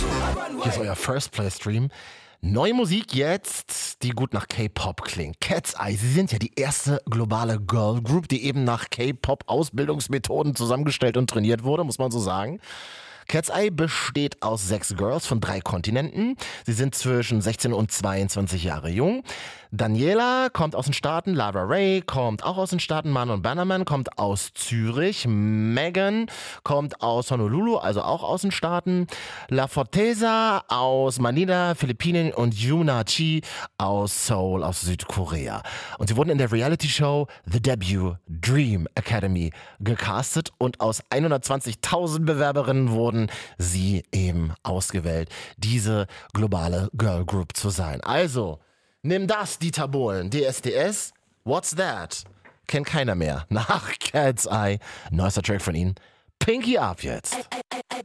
Hier ist euer First Play Stream. Neue Musik jetzt, die gut nach K-Pop klingt. Cat's Eye, sie sind ja die erste globale Girl Group, die eben nach K-Pop-Ausbildungsmethoden zusammengestellt und trainiert wurde, muss man so sagen. Cat's Eye besteht aus 6 Girls von 3 Kontinenten. Sie sind zwischen 16 und 22 Jahre jung. Daniela kommt aus den Staaten, Lara Ray kommt auch aus den Staaten, Manon Bannerman kommt aus Zürich, Megan kommt aus Honolulu, also auch aus den Staaten, La Forteza aus Manila, Philippinen und Yuna Chi aus Seoul, aus Südkorea. Und sie wurden in der Reality-Show The Debut Dream Academy gecastet und aus 120.000 Bewerberinnen wurden sie eben ausgewählt, diese globale Girl Group zu sein. Also, nimm das, Dieter Bohlen, DSDS, What's That? Kennt keiner mehr. Nach Cat's Eye, neuester Track von ihnen. Pinky Up jetzt.